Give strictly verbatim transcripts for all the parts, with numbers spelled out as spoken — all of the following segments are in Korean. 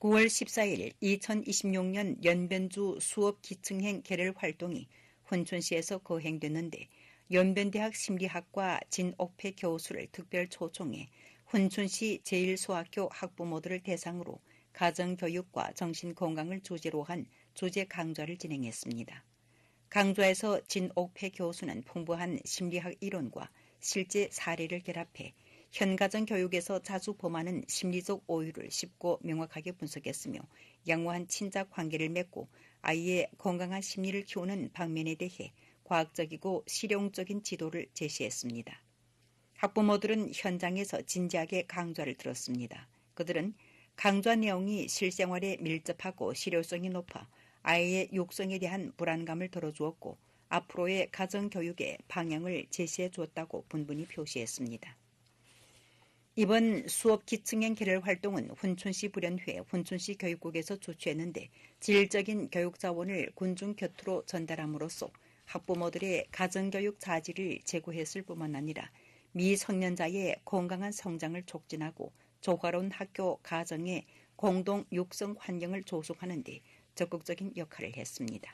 구월 십사일 이천이십육 년 연변주 수업 기층행 계렬 활동이 훈춘시에서 거행됐는데 연변대학 심리학과 진옥패 교수를 특별 초청해 훈춘시 제일 소학교 학부모들을 대상으로 가정교육과 정신건강을 주제로 한 주제 강좌를 진행했습니다. 강좌에서 진옥패 교수는 풍부한 심리학 이론과 실제 사례를 결합해 현가정 교육에서 자주 범하는 심리적 오유를 쉽고 명확하게 분석했으며 양호한 친자 관계를 맺고 아이의 건강한 심리를 키우는 방면에 대해 과학적이고 실용적인 지도를 제시했습니다. 학부모들은 현장에서 진지하게 강좌를 들었습니다. 그들은 강좌 내용이 실생활에 밀접하고 실효성이 높아 아이의 육성에 대한 불안감을 덜어주었고 앞으로의 가정교육의 방향을 제시해 주었다고 분분히 표시했습니다. 이번 수업 기층행 계렬 활동은 훈춘시 불연회 훈춘시 교육국에서 주최했는데 질적인 교육 자원을 군중 곁으로 전달함으로써 학부모들의 가정교육 자질을 제고했을 뿐만 아니라 미성년자의 건강한 성장을 촉진하고 조화로운 학교 가정의 공동 육성 환경을 조성하는 데 적극적인 역할을 했습니다.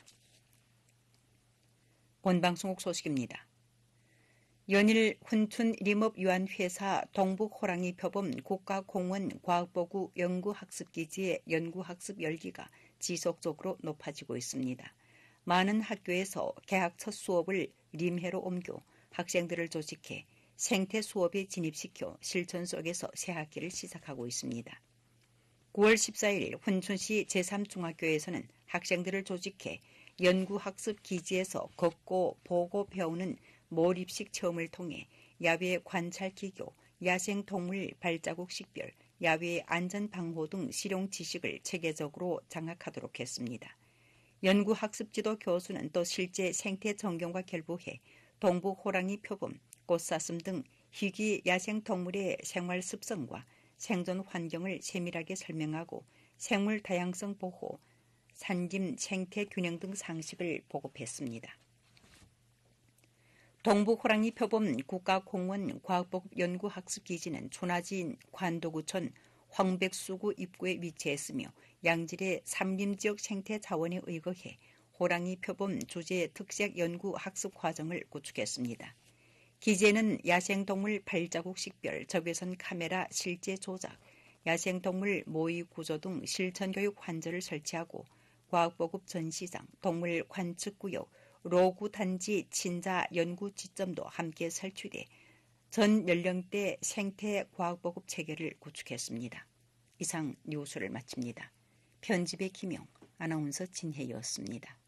본방송국 소식입니다. 연일 훈춘 림업유한회사 동북호랑이 표범 국가공원 과학보구 연구학습기지의 연구학습 열기가 지속적으로 높아지고 있습니다. 많은 학교에서 개학 첫 수업을 림해로 옮겨 학생들을 조직해 생태 수업에 진입시켜 실천 속에서 새 학기를 시작하고 있습니다. 구월 십사일 훈춘시 제삼 중학교에서는 학생들을 조직해 연구학습 기지에서 걷고 보고 배우는 몰입식 체험을 통해 야외 관찰 기교, 야생동물 발자국 식별, 야외 안전방호 등 실용 지식을 체계적으로 장악하도록 했습니다. 연구학습지도 교수는 또 실제 생태 전경과 결부해 동북호랑이 표범, 꽃사슴 등 희귀 야생동물의 생활 습성과 생존 환경을 세밀하게 설명하고 생물 다양성 보호, 산림 생태 균형 등 상식을 보급했습니다. 동북호랑이 표범 국가공원 과학보급연구학습기지는 초나지인 관도구천 황백수구 입구에 위치했으며 양질의 산림지역 생태 자원에 의거해 호랑이 표범 주제 특색 연구 학습 과정을 구축했습니다. 기지에는 야생동물 발자국 식별, 적외선 카메라 실제 조작, 야생동물 모의 구조 등 실천교육 환자를 설치하고 과학보급 전시장, 동물 관측구역, 로구 단지 친자 연구 지점도 함께 설치돼 전 연령대 생태 과학보급 체계를 구축했습니다. 이상 뉴스를 마칩니다. 편집의 김용, 아나운서 진혜였습니다.